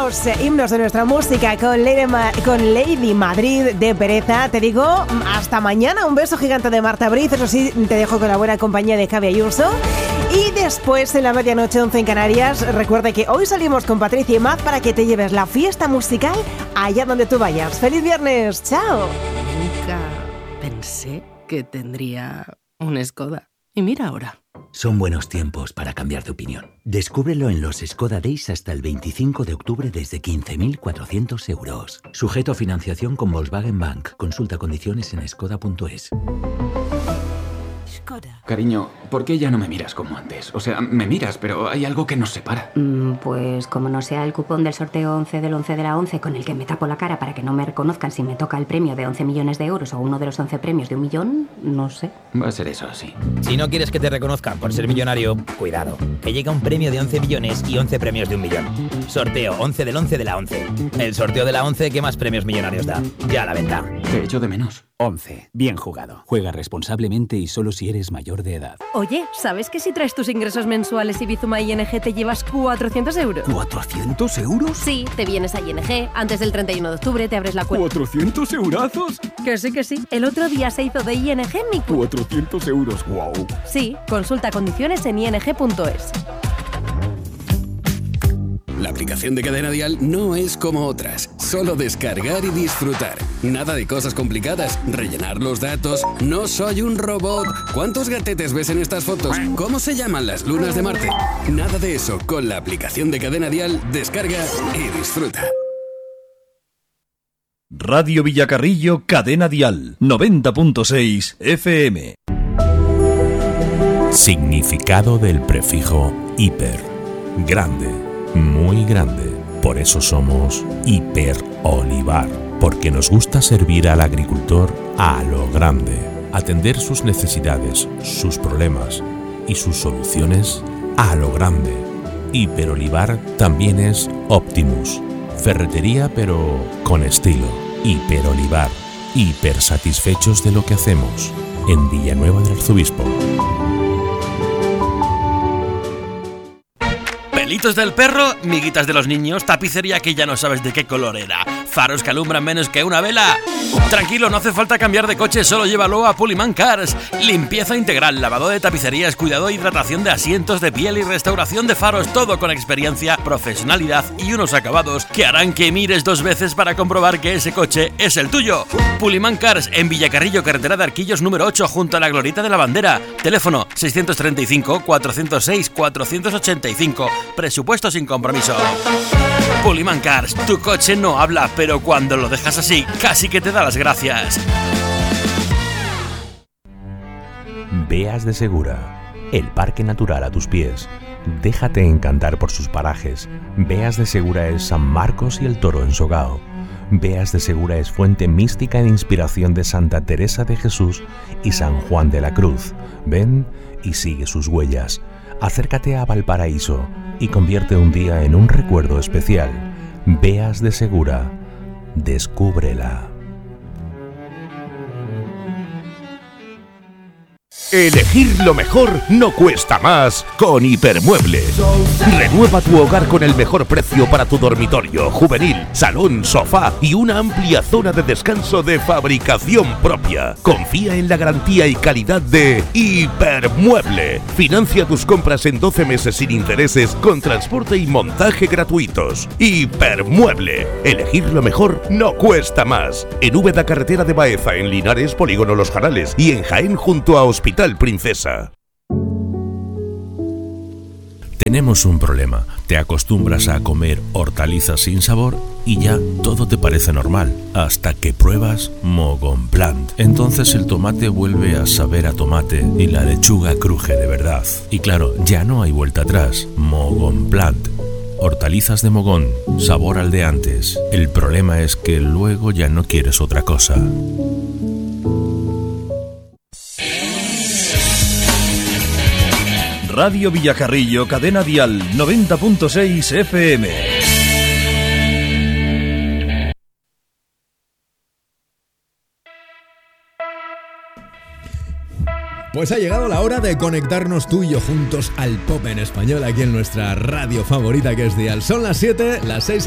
los himnos de nuestra música con Lady Madrid de Pereza. Te digo, hasta mañana. Un beso gigante de Marta Briz. Eso sí, te dejo con la buena compañía de Javi Ayuso. Y después, en la medianoche, 11 en Canarias, recuerda que hoy salimos con Patricia y Maz para que te lleves la fiesta musical allá donde tú vayas. ¡Feliz viernes! ¡Chao! Nunca pensé que tendría un Skoda. Y mira ahora. Son buenos tiempos para cambiar de opinión. Descúbrelo en los Skoda Days hasta el 25 de octubre desde 15.400 euros. Sujeto a financiación con Volkswagen Bank. Consulta condiciones en skoda.es. Cariño, ¿por qué ya no me miras como antes? O sea, me miras, pero hay algo que nos separa. Pues como no sea el cupón del sorteo 11 del 11 de la 11 con el que me tapo la cara para que no me reconozcan si me toca el premio de 11 millones de euros o uno de los 11 premios de 1 millón, no sé. Va a ser eso, sí. Si no quieres que te reconozcan por ser millonario, cuidado, que llega un premio de 11 millones y 11 premios de 1 millón. Sorteo 11 del 11 de la 11. El sorteo de la 11 que más premios millonarios da. Ya a la venta. Te echo de menos. 11. Bien jugado. Juega responsablemente y solo si eres mayor de edad. Oye, ¿sabes que si traes tus ingresos mensuales y Bizuma ING te llevas 400 euros? ¿400 euros? Sí, te vienes a ING, antes del 31 de octubre te abres la cuenta. ¿400 eurazos? Que sí, que sí. El otro día se hizo de ING mi cuenta. 400 euros, wow. Sí, consulta condiciones en ing.es. La aplicación de Cadena Dial no es como otras. Solo descargar y disfrutar. Nada de cosas complicadas. Rellenar los datos. No soy un robot. ¿Cuántos gatetes ves en estas fotos? ¿Cómo se llaman las lunas de Marte? Nada de eso. Con la aplicación de Cadena Dial, descarga y disfruta. Radio Villacarrillo, Cadena Dial, 90.6 FM. Significado del prefijo hiper. Grande, muy grande. Por eso somos Hiperolivar, porque nos gusta servir al agricultor a lo grande, atender sus necesidades, sus problemas y sus soluciones a lo grande. Hiperolivar también es Optimus, ferretería pero con estilo. Hiperolivar, hiper satisfechos de lo que hacemos. En Villanueva del Arzobispo. Pelitos del perro, miguitas de los niños, tapicería que ya no sabes de qué color era, faros que alumbran menos que una vela. Tranquilo, no hace falta cambiar de coche, solo llévalo a Pullman Cars. Limpieza integral, lavado de tapicerías, cuidado e hidratación de asientos de piel y restauración de faros, todo con experiencia, profesionalidad y unos acabados que harán que mires 2 veces para comprobar que ese coche es el tuyo. Pullman Cars en Villacarrillo, carretera de Arquillos número 8, junto a la Glorieta de la Bandera. Teléfono 635 406 485. Presupuesto sin compromiso. Pullman Cars, tu coche no habla, pero cuando lo dejas así, casi que te da las gracias. Beas de Segura, el parque natural a tus pies. Déjate encantar por sus parajes. Beas de Segura es San Marcos y el Toro en Sogao. Beas de Segura es fuente mística de inspiración de Santa Teresa de Jesús y San Juan de la Cruz. Ven y sigue sus huellas. Acércate a Valparaíso y convierte un día en un recuerdo especial. Beas de Segura. Descúbrela. Elegir lo mejor no cuesta más con Hipermueble. Renueva tu hogar con el mejor precio para tu dormitorio, juvenil, salón, sofá y una amplia zona de descanso de fabricación propia. Confía en la garantía y calidad de Hipermueble. Financia tus compras en 12 meses sin intereses con transporte y montaje gratuitos. Hipermueble. Elegir lo mejor no cuesta más. En Úbeda, carretera de Baeza, en Linares, Polígono Los Jarales y en Jaén junto a Hospital Princesa. Tenemos un problema. Te acostumbras a comer hortalizas sin sabor y ya todo te parece normal, hasta que pruebas Mogon Plant. Entonces el tomate vuelve a saber a tomate y la lechuga cruje de verdad. Y claro, ya no hay vuelta atrás. Mogon Plant. Hortalizas de Mogón, sabor al de antes. El problema es que luego ya no quieres otra cosa. Radio Villacarrillo, Cadena Dial, 90.6 FM. Pues ha llegado la hora de conectarnos tú y yo juntos al pop en español aquí en nuestra radio favorita que es Dial. Son las 7, las 6 en